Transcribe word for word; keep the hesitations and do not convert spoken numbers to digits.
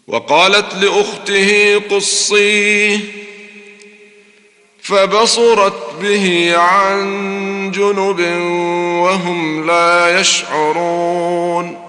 وقالت لأخته قصيه فبصرت به عن جنب وهم لا يشعرون